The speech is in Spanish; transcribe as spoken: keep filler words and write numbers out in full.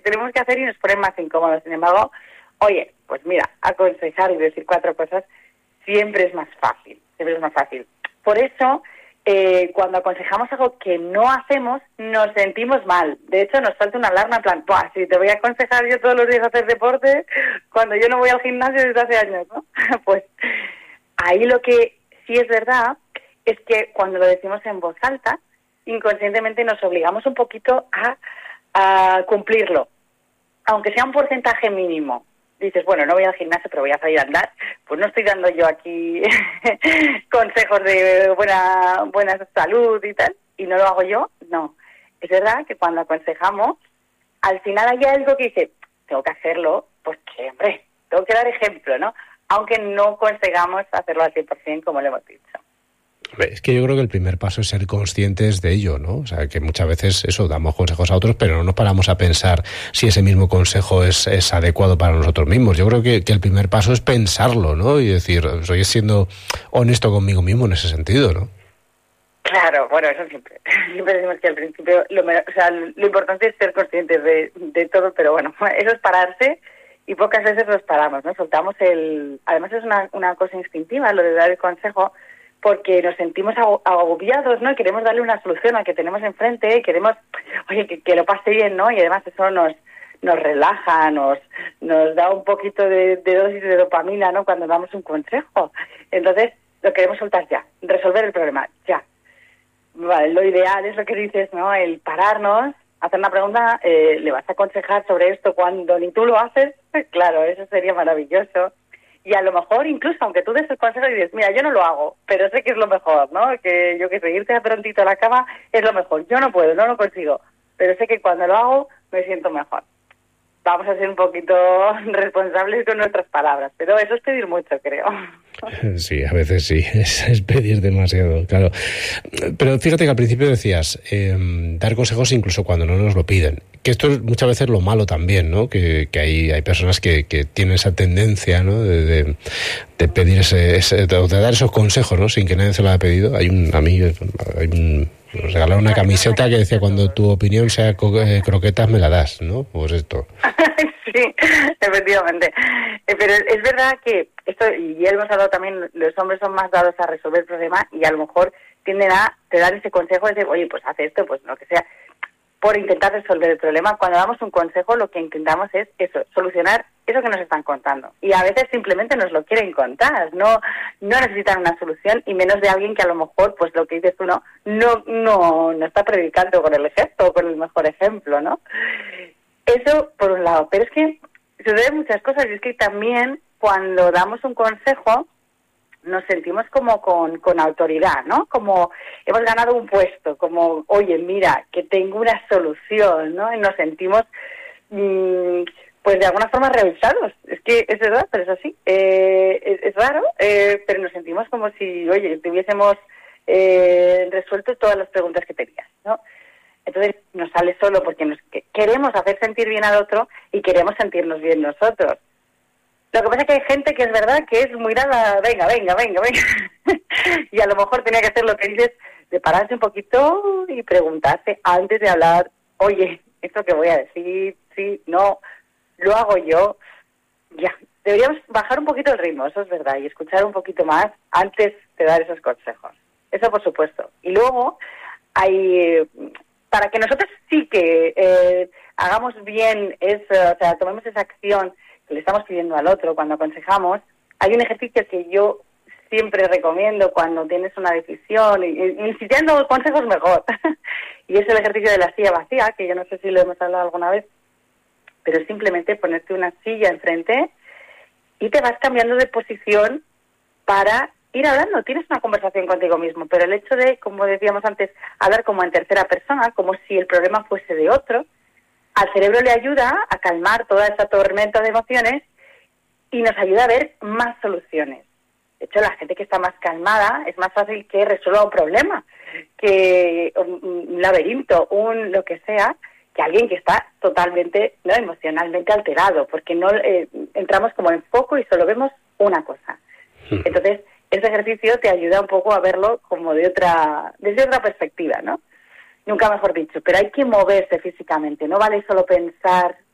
tenemos que hacer y nos ponen más incómodos. Sin embargo, oye, pues mira, aconsejar y decir cuatro cosas siempre es más fácil, siempre es más fácil. Por eso, eh, cuando aconsejamos algo que no hacemos, nos sentimos mal. De hecho, nos salta una alarma en plan, ¡buah! Si te voy a aconsejar yo todos los días a hacer deporte, cuando yo no voy al gimnasio desde hace años, ¿no? Pues ahí lo que sí es verdad es que cuando lo decimos en voz alta, inconscientemente nos obligamos un poquito a, a cumplirlo, aunque sea un porcentaje mínimo. Dices, bueno, no voy al gimnasio, pero voy a salir a andar. Pues no estoy dando yo aquí consejos de buena buena salud y tal, y no lo hago yo. No, es verdad que cuando aconsejamos, al final hay algo que dice, tengo que hacerlo, pues que, hombre, tengo que dar ejemplo, ¿no? Aunque no consigamos hacerlo al cien por ciento como lo hemos dicho. Es que yo creo que el primer paso es ser conscientes de ello, ¿no? O sea, que muchas veces eso, damos consejos a otros, pero no nos paramos a pensar si ese mismo consejo es, es adecuado para nosotros mismos. Yo creo que, que el primer paso es pensarlo, ¿no? Y decir, soy siendo honesto conmigo mismo en ese sentido, ¿no? Claro, bueno, eso siempre. Siempre decimos que al principio lo, o sea, lo importante es ser conscientes de, de todo, pero bueno, eso es pararse y pocas veces nos paramos, ¿no? Soltamos el... Además es una, una cosa instintiva lo de dar el consejo, porque nos sentimos agobiados, ¿no? Y queremos darle una solución al que tenemos enfrente, y queremos, oye, que, que lo pase bien, ¿no? Y además eso nos nos relaja, nos nos da un poquito de, de dosis de dopamina, ¿no? Cuando damos un consejo. Entonces, lo queremos soltar ya, resolver el problema, ya. Vale, lo ideal es lo que dices, ¿no? El pararnos, hacer una pregunta, eh, ¿le vas a aconsejar sobre esto cuando ni tú lo haces? Claro, eso sería maravilloso. Y a lo mejor, incluso, aunque tú des el consejo y dices, mira, yo no lo hago, pero sé que es lo mejor, ¿no? Que yo que sé, irte prontito a la cama es lo mejor. Yo no puedo, no lo consigo, pero sé que cuando lo hago me siento mejor. Vamos a ser un poquito responsables con nuestras palabras, pero eso es pedir mucho, creo. Sí, a veces sí, es, es pedir demasiado, claro. Pero fíjate que al principio decías, eh, dar consejos incluso cuando no nos lo piden. Que esto es muchas veces lo malo también, ¿no? Que, que hay, hay personas que, que tienen esa tendencia, ¿no? De, de, de pedir ese, ese, de dar esos consejos, ¿no? Sin que nadie se lo haya pedido. Hay un, a mí, hay un, nos regalaron una camiseta que decía, cuando tu opinión sea co- eh, croquetas me la das, ¿no? Pues esto. Sí, efectivamente. Eh, pero es verdad que esto, y ya hemos hablado también, los hombres son más dados a resolver el problema y a lo mejor tienden a te dar ese consejo de decir, oye, pues haz esto, pues lo que sea, por intentar resolver el problema. Cuando damos un consejo, lo que intentamos es eso, solucionar eso que nos están contando. Y a veces simplemente nos lo quieren contar, no no necesitan una solución, y menos de alguien que a lo mejor, pues lo que dices tú, no no no, no está predicando con el ejemplo, con el mejor ejemplo, ¿no? Eso por un lado. Pero es que suceden muchas cosas, y es que también cuando damos un consejo nos sentimos como con, con autoridad, ¿no? Como hemos ganado un puesto, como, oye, mira, que tengo una solución, ¿no? Y nos sentimos, mmm, pues de alguna forma revisados. Es que es verdad, pero es así. Eh, es, es raro, eh, pero nos sentimos como si, oye, tuviésemos eh, resuelto todas las preguntas que tenías, ¿no? Entonces nos sale solo porque nos que, queremos hacer sentir bien al otro y queremos sentirnos bien nosotros. Lo que pasa es que hay gente que es verdad que es muy dada, venga, venga, venga, venga. Y a lo mejor tenía que hacer lo que dices, de pararse un poquito y preguntarse antes de hablar, oye, esto que voy a decir, sí, no, lo hago yo. Ya, deberíamos bajar un poquito el ritmo, eso es verdad, y escuchar un poquito más antes de dar esos consejos. Eso por supuesto. Y luego hay, para que nosotros sí que eh, hagamos bien eso, o sea, tomemos esa acción que le estamos pidiendo al otro cuando aconsejamos, hay un ejercicio que yo siempre recomiendo cuando tienes una decisión, y, y, y si te han dado consejos mejor, y es el ejercicio de la silla vacía, que yo no sé si lo hemos hablado alguna vez, pero es simplemente ponerte una silla enfrente y te vas cambiando de posición para ir hablando. Tienes una conversación contigo mismo, pero el hecho de, como decíamos antes, hablar como en tercera persona, como si el problema fuese de otro, al cerebro le ayuda a calmar toda esa tormenta de emociones y nos ayuda a ver más soluciones. De hecho, la gente que está más calmada es más fácil que resuelva un problema, que un, un laberinto, un lo que sea, que alguien que está totalmente, no, emocionalmente alterado, porque no eh, entramos como en foco y solo vemos una cosa. Entonces, ese ejercicio te ayuda un poco a verlo como de otra, desde otra perspectiva, ¿no? Nunca mejor dicho, pero hay que moverse físicamente, no vale solo pensar